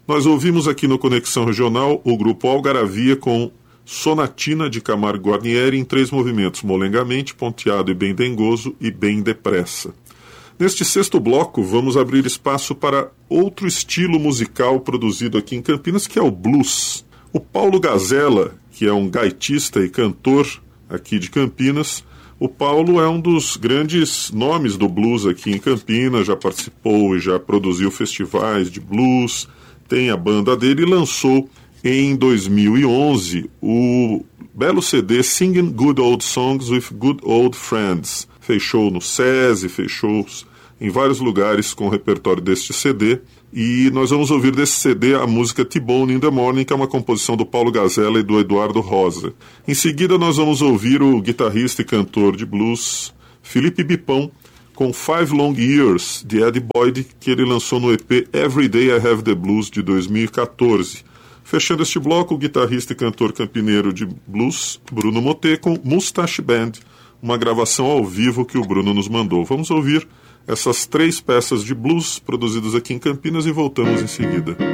Nós ouvimos aqui no Conexão Regional o grupo Algaravia com Sonatina de Camargo Guarnieri em 3 movimentos, molengamente, ponteado e bem dengoso e bem depressa. Neste 6º bloco, vamos abrir espaço para outro estilo musical produzido aqui em Campinas, que é o blues. O Paulo Gazella, que é um gaitista e cantor aqui de Campinas, o Paulo é um dos grandes nomes do blues aqui em Campinas, já participou e já produziu festivais de blues, tem a banda dele e lançou em 2011 o belo CD Singing Good Old Songs with Good Old Friends. Fechou no SESI, fechou em vários lugares com o repertório deste CD. E nós vamos ouvir desse CD a música T-Bone in the Morning, que é uma composição do Paulo Gazella e do Eduardo Rosa. Em seguida nós vamos ouvir o guitarrista e cantor de blues Felipe Bipão com 5 Long Years, de Eddie Boyd, que ele lançou no EP Every Day I Have the Blues, de 2014. Fechando este bloco, o guitarrista e cantor campineiro de blues, Bruno Motê, com Mustache Band, uma gravação ao vivo que o Bruno nos mandou. Vamos ouvir essas 3 peças de blues produzidas aqui em Campinas e voltamos em seguida.